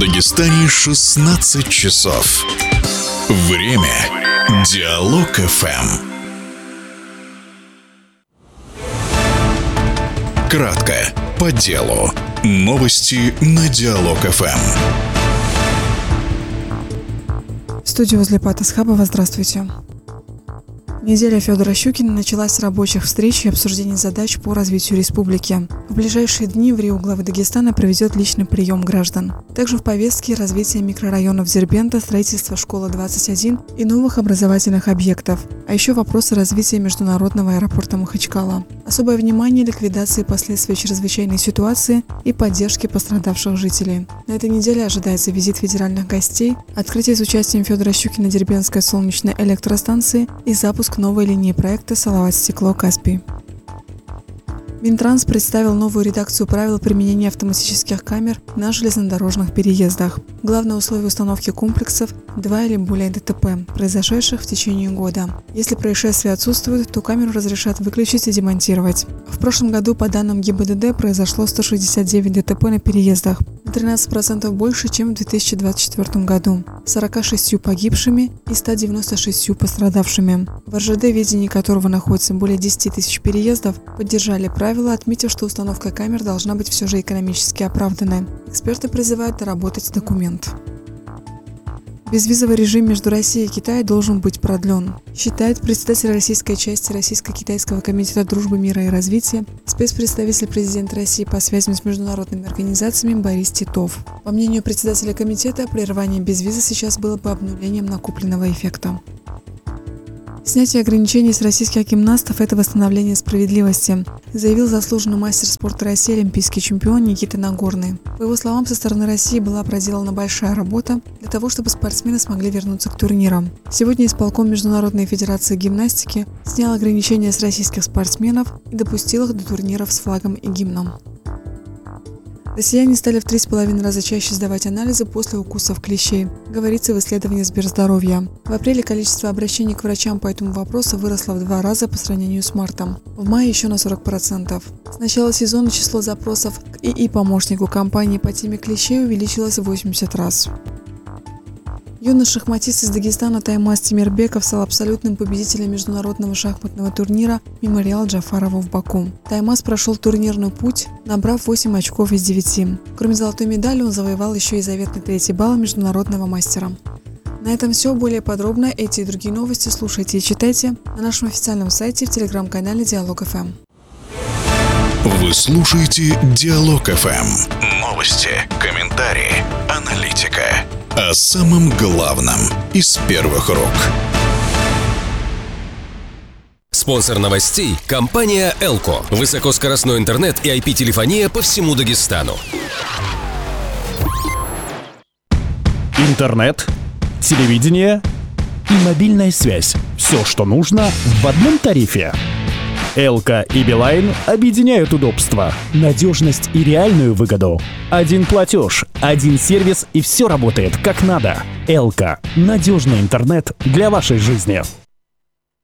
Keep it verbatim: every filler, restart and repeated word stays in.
Дагестане шестнадцать часов. Время Диалог эф эм. Кратко, по делу. Новости на Диалог эф эм. В студии возле Патасхабова. Здравствуйте. Неделя Федора Щукина началась с рабочих встреч и обсуждений задач по развитию республики. В ближайшие дни в Рио глава Дагестана проведет личный прием граждан. Также в повестке развитие микрорайонов Дербента, строительство школы двадцать один и новых образовательных объектов, а еще вопросы развития международного аэропорта Махачкала. Особое внимание ликвидации последствий чрезвычайной ситуации и поддержки пострадавших жителей. На этой неделе ожидается визит федеральных гостей, открытие с участием Федора Щукина Дербентской солнечной электростанции и запуск новой линии проекта «Салават-Стекло-Каспий». Минтранс представил новую редакцию правил применения автоматических камер на железнодорожных переездах. Главное условие установки комплексов – два или более ДТП, произошедших в течение года. Если происшествия отсутствуют, то камеру разрешат выключить и демонтировать. В прошлом году, по данным ГИБДД, произошло сто шестьдесят девять ДТП на переездах, на тринадцать процентов больше, чем в две тысячи двадцать четвёртом году, сорок шесть погибшими и ста девяноста шестью пострадавшими. В эр жэ дэ, в ведении которого находится более десяти тысяч переездов, поддержали правила, отметив, что установка камер должна быть все же экономически оправданной. Эксперты призывают доработать документ. Безвизовый режим между Россией и Китаем должен быть продлен, считает председатель российской части Российско-Китайского комитета дружбы, мира и развития, спецпредставитель президента России по связям с международными организациями Борис Титов. По мнению председателя комитета, прерывание безвиза сейчас было бы обнулением накопленного эффекта. Снятие ограничений с российских гимнастов – это восстановление справедливости, заявил заслуженный мастер спорта России, олимпийский чемпион Никита Нагорный. По его словам, со стороны России была проделана большая работа для того, чтобы спортсмены смогли вернуться к турнирам. Сегодня исполком Международной федерации гимнастики снял ограничения с российских спортсменов и допустил их до турниров с флагом и гимном. Россияне стали в три с половиной раза чаще сдавать анализы после укусов клещей, говорится в исследовании Сберздоровья. В апреле количество обращений к врачам по этому вопросу выросло в два раза по сравнению с мартом, в мае еще на сорок процентов. С начала сезона число запросов к ИИ-помощнику компании по теме клещей увеличилось в восемьдесят раз. Юный шахматист из Дагестана Таймас Темирбеков стал абсолютным победителем международного шахматного турнира «Мемориал Джафарова» в Баку. Таймас прошел турнирный путь, набрав восемь очков из девяти. Кроме золотой медали, он завоевал еще и заветный третий балл международного мастера. На этом все. Более подробно эти и другие новости слушайте и читайте на нашем официальном сайте в телеграм-канале Диалог эф эм. Вы слушаете Диалог эф эм. Новости, комментарии, аналитика. О самом главном из первых рук. Спонсор новостей – компания Элко. Высокоскоростной интернет и ай пи-телефония по всему Дагестану. Интернет, телевидение и мобильная связь. Все, что нужно в одном тарифе. Элко и Билайн объединяют удобства, надежность и реальную выгоду. Один платеж, один сервис, и все работает как надо. Элко – надежный интернет для вашей жизни.